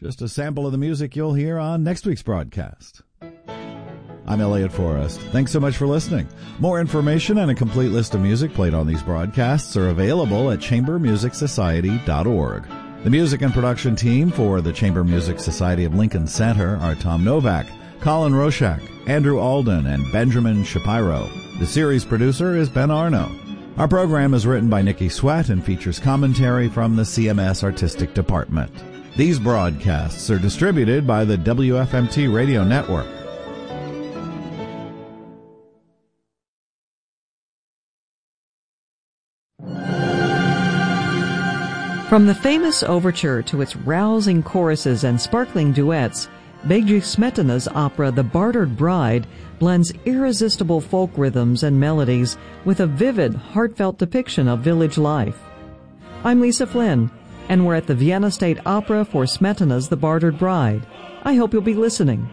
Just a sample of the music you'll hear on next week's broadcast. I'm Elliot Forrest. Thanks so much for listening. More information and a complete list of music played on these broadcasts are available at chambermusicsociety.org. The music and production team for the Chamber Music Society of Lincoln Center are Tom Novak, Colin Roshak, Andrew Alden, and Benjamin Shapiro. The series producer is Ben Arno. Our program is written by Nikki Sweat and features commentary from the CMS Artistic Department. These broadcasts are distributed by the WFMT Radio Network. From the famous overture to its rousing choruses and sparkling duets, Bedřich Smetana's opera The Bartered Bride blends irresistible folk rhythms and melodies with a vivid, heartfelt depiction of village life. I'm Lisa Flynn, and we're at the Vienna State Opera for Smetana's The Bartered Bride. I hope you'll be listening.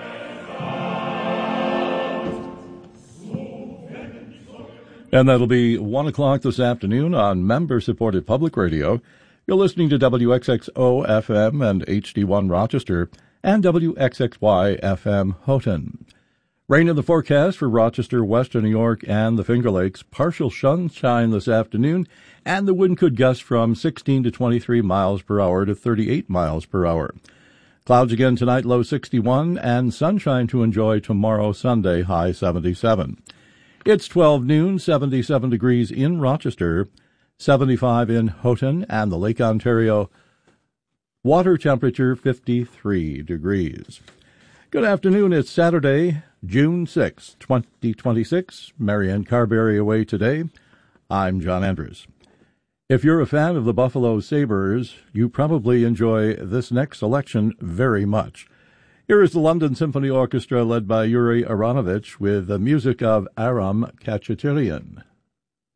And that'll be 1 o'clock this afternoon on member-supported public radio. You're listening to WXXO-FM and HD1 Rochester and WXXY-FM Houghton. Rain in the forecast for Rochester, Western New York, and the Finger Lakes. Partial sunshine this afternoon, and the wind could gust from 16 to 23 miles per hour to 38 miles per hour. Clouds again tonight, low 61, and sunshine to enjoy tomorrow, Sunday, high 77. It's 12 noon, 77 degrees in Rochester, 75 in Houghton, and the Lake Ontario water temperature 53 degrees. Good afternoon. It's Saturday, June 6, 2026. Marianne Carberry away today. I'm John Andrews. If you're a fan of the Buffalo Sabres, you probably enjoy this next selection very much. Here is the London Symphony Orchestra led by Yuri Aronovich with the music of Aram Khachaturian.